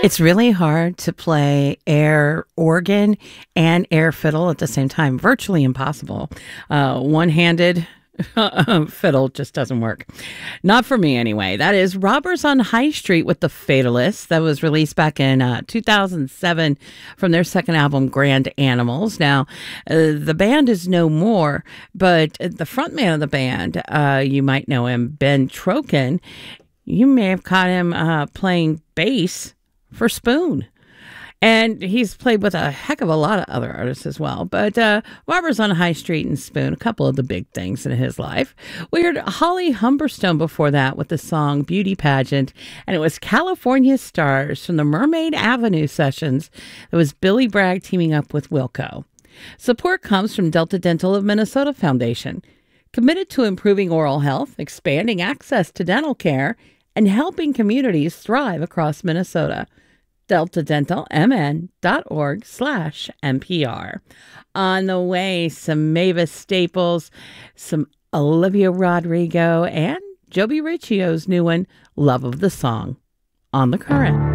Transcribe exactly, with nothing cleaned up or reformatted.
It's really hard to play air organ and air fiddle at the same time. Virtually impossible. Uh, one-handed fiddle just doesn't work. Not for me anyway. That is Robbers on High Street with the Fatalists. That was released back in uh, two thousand seven from their second album, Grand Animals. Now, uh, the band is no more, but the frontman of the band, uh, you might know him, Ben Troken. You may have caught him uh, playing bass for Spoon. And he's played with a heck of a lot of other artists as well. But uh, Robbers on High Street and Spoon, a couple of the big things in his life. We heard Holly Humberstone before that with the song Beauty Pageant. And it was California Stars from the Mermaid Avenue sessions. It was Billy Bragg teaming up with Wilco. Support comes from Delta Dental of Minnesota Foundation, committed to improving oral health, expanding access to dental care, and helping communities thrive across Minnesota. delta dental m n dot org slash N P R. On the way, some Mavis Staples, some Olivia Rodrigo, and Joby Riccio's new one, Love of the Song, on The Current.